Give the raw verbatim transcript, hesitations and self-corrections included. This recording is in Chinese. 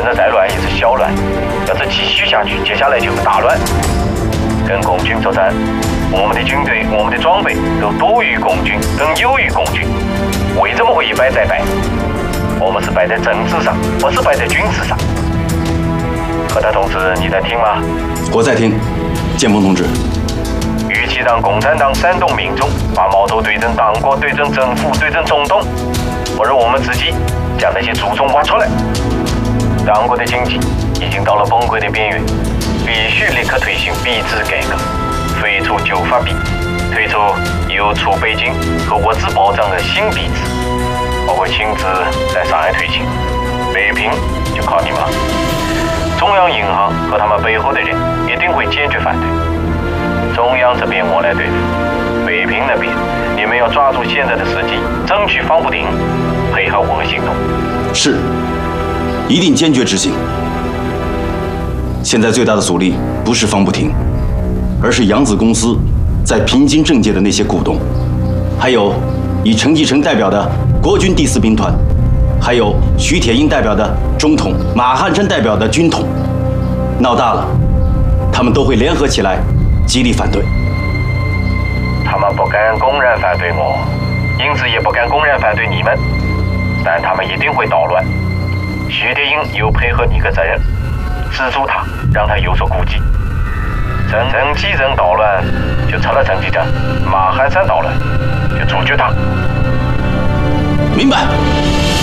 的再乱也是小乱，要是继续下去，接下来就是大乱。跟共军作战，我们的军队、我们的装备都多于共军，更优于共军。为什么会一败再败？我们是败在政治上，不是败在军事上。何大同志，你在听吗？ 我在听，建峰同志。 与其让共产党煽动民众，把矛头对准党国、对准政府、对准中东，不如我们自己将那些蛀虫挖出来。党国的经济已经到了崩溃的边缘，必须立刻推行币制改革，废除旧法币，推出有储备金和物资保障的新币制。我会亲自在上海推行，北平就靠你们了。中央银行和他们背后的人一定会坚决反对。中央这边我来对付，北平那边你们要抓住现在的时机，争取方不停，配合我的行动。 是，一定坚决执行。现在最大的阻力不是方不停，而是扬子公司在平津政界的那些股东，还有以陈继承代表的国军第四兵团，还有徐铁英代表的中统，马汉琛代表的军统，闹大了，他们都会联合起来，极力反对。 他们不敢公然反对我，因此也不敢公然反对你们，但他们一定会捣乱。徐铁英有配合你的责任，制住他，让他有所顾忌。陈陈继承捣乱，就成了陈继承；马汉琛捣乱，就处决他。 明白。